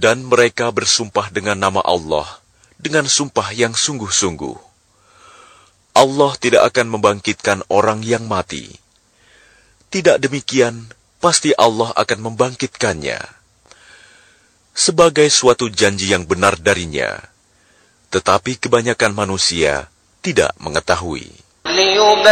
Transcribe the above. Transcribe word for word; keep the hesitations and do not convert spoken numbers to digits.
Dan mereka bersumpah dengan nama Allah, dengan sumpah yang sungguh-sungguh. Allah tidak akan membangkitkan orang yang mati. Tidak demikian, pasti Allah akan membangkitkannya. Sebagai suatu janji yang benar darinya. Tetapi kebanyakan manusia tidak mengetahui.